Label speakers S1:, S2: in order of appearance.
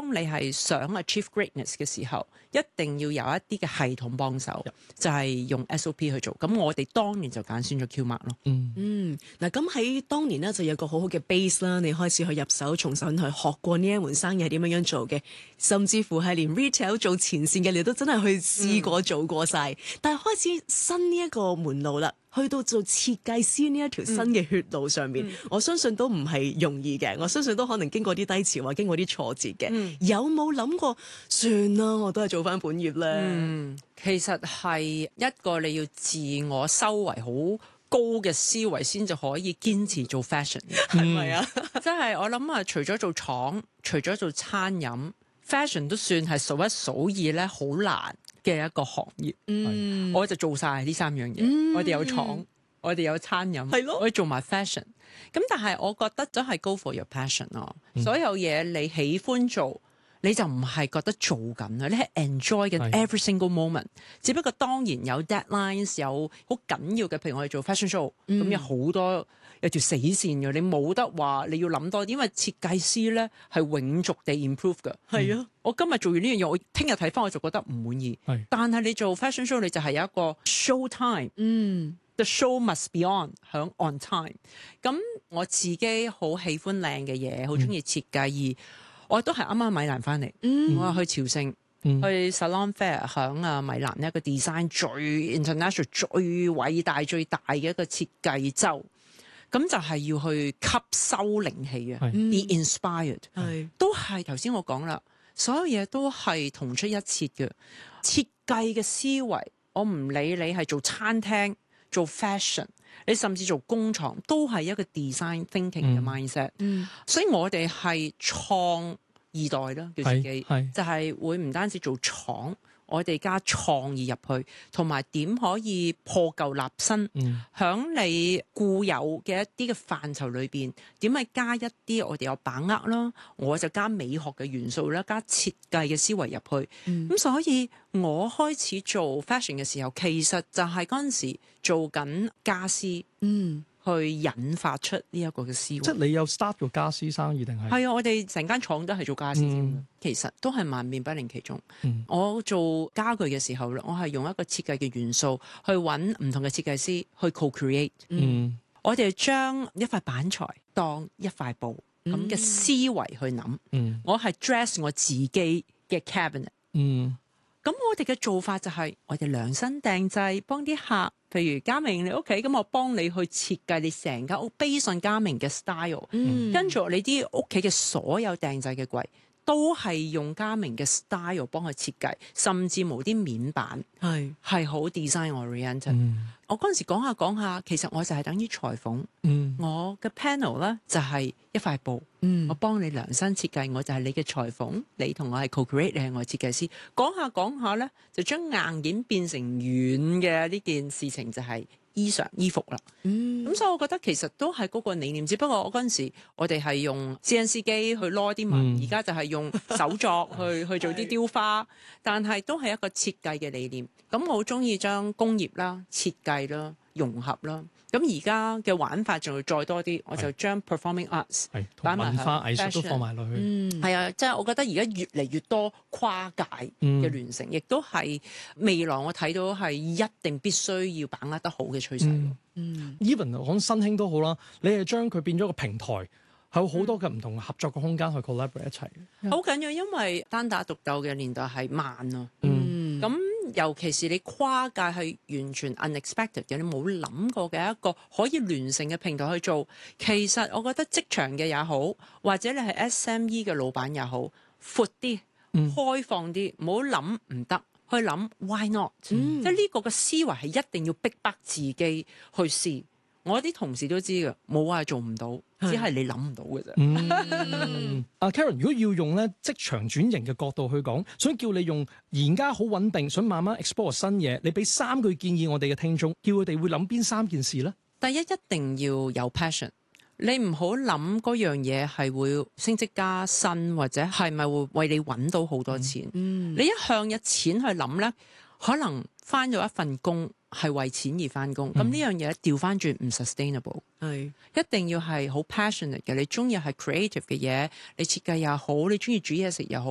S1: 當你係想 achieve greatness 嘅時候，一定要有一啲嘅系統幫手，就係用 SOP 去做。咁我哋當年就揀選咗 Qmark 咯。
S2: 嗱，咁喺當年呢，就有個好好嘅 base 啦，你開始去入手，重新去學過呢一門生意係點樣做嘅，甚至乎係連 retail 做前線嘅你都真係去試過做過晒。但係開始新呢一個門路啦。去到做設計師呢一條新嘅血路上面，我相信都唔係容易嘅。我相信都可能經過啲低潮啊，經過啲挫折嘅。有冇諗過算啦，我都係做翻本業咧？
S1: 其實係一個你要自我修為好高嘅思維先至可以堅持做 fashion，
S2: 係咪啊？
S1: 即係我諗啊，除咗做廠，除咗做餐飲 ，fashion 都算係數一數二咧，好難嘅一個行業。我就做晒呢三樣嘢。我哋有廠，我哋有餐飲，我哋做埋 fashion。咁但係我覺得都係 go for your passion 咯。所有嘢你喜歡做，你就唔係覺得做緊啦，你係 enjoy 緊 every single moment。只不過當然有 deadlines， 有好緊要嘅，譬如我哋做 fashion show，咁有好多有條死線嘅，你冇得話你要諗多啲，因為設計師咧係永續地 improve 㗎。係啊，我今日做完呢樣嘢，我聽日睇翻我就覺得唔滿意。但係你做 fashion show，你就係有一個 show time。The show must be on， 響 on time。咁我自己好喜歡靚嘅嘢，好中意設計，而我都係啱啱米蘭翻嚟。我係去朝聖，去 Salon Fair， 響米蘭一個 design 最 international、最偉大、最大嘅一個設計周。咁就係要去吸收靈氣啊 ，be inspired。都係頭先我講啦，所有嘢都係同出一轍嘅設計嘅思維。我唔理你係做餐廳、做 fashion， 你甚至做工廠，都係一個 design thinking 嘅 mindset。所以我哋係創二代啦，叫自己，就係會唔單止做廠，我哋加創意入去，同埋點可以破舊立新，響你固有嘅一啲嘅範疇裏邊，點去加一啲我哋有把握啦，我就加美學嘅元素啦，加設計嘅思維入去。咁所以我開始做 fashion 嘅時候，其實就係嗰陣時做緊家私，去引發出呢一個嘅思維。
S3: 即係你有 start 個家私生意定係？
S1: 係啊，我哋成間廠都係做家私添。其實都係萬變不離其宗。我做家具嘅時候，我係用一個設計嘅元素去揾唔同嘅設計師去 co-create。我哋將一塊板材當一塊布咁嘅思維去諗。我係 dress 我自己嘅 cabinet。咁我哋嘅做法就係我哋量身訂製，幫啲客，譬如嘉明你屋企，咁我幫你去設計你成間屋 based on 嘉明嘅 style，跟住你啲屋企嘅所有訂製嘅櫃都係用嘉明嘅 style 幫佢設計，甚至無啲面板係好 design oriented。我嗰陣時講下講下，其實我就係等於裁縫。我嘅 panel 咧就係一塊布。我幫你量身設計，我就係你嘅裁縫，你同我係 co-create， 你係我嘅設計師。講下講下咧，就將硬件變成軟嘅呢件事情，就係衣服啦。咁所以我覺得其實都係嗰個理念，只不過我嗰陣時我哋係用 CNC 機去攞啲紋，而家就係用手作去做啲雕花，但係都係一個設計嘅理念。咁我好中意將工業啦、設計啦融合啦。咁而家嘅玩法仲要再多啲，我就將 performing arts
S3: 同文化藝術都放埋落去。
S1: 係啊，即係我覺得而家越嚟越多跨界嘅聯成，亦都係未來我睇到係一定必須要把握得好嘅趨勢。
S3: Even 講新興都好啦，你係將佢變咗個平台，係有好多嘅唔同合作嘅空間去 collaborate 一齊。
S1: 好緊要，因為單打獨鬥嘅年代係慢啊。咁尤其是你跨界係完全 unexpected 嘅，你冇諗過嘅一個可以聯成嘅平台去做。其實我覺得職場嘅也好，或者你係 SME 嘅老闆也好，闊啲、開放啲，唔好諗唔得，去諗 why not。即係呢個嘅思維係一定要逼迫自己去試。我啲同事都知嘅，冇話做唔到，只係你諗唔到嘅啫。
S3: Karen， 如果要用咧職場轉型嘅角度去講，想叫你用而家好穩定，想慢慢 explore 新嘢，你俾3句建議我哋嘅聽眾，叫佢哋會諗邊3件事咧？
S1: 第一，一定要有 passion， 你唔好諗嗰樣嘢係會升職加薪，或者係咪會為你揾到好多錢。你一向有錢去諗咧，可能返咗一份工。係為錢而翻工，咁呢樣嘢調翻轉唔 sustainable。一定要係好 passionate 嘅，你中意係 creative 嘅嘢，你設計又好，你中意煮嘢食又好，